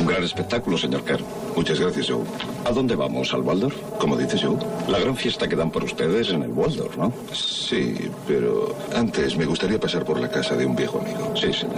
Un gran espectáculo, señor Kern. Muchas gracias, Joe. ¿A dónde vamos? ¿Al Waldorf? ¿Cómo dices, Joe? La gran fiesta que dan por ustedes en el Waldorf, ¿no? Sí, pero antes me gustaría pasar por la casa de un viejo amigo. Sí, señor.